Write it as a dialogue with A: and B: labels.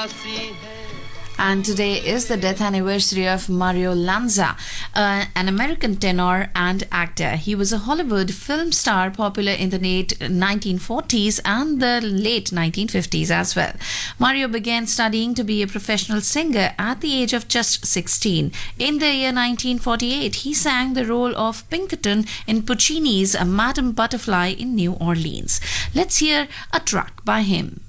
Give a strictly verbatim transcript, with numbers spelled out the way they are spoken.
A: And today is the death anniversary of Mario Lanza, uh, an American tenor and actor. He was a Hollywood film star, popular in the late nineteen forties and the late nineteen fifties as well. Mario began studying to be a professional singer at the age of just sixteen. In the year nineteen forty-eight, he sang the role of Pinkerton in Puccini's Madame Butterfly in New Orleans. Let's hear a track by him.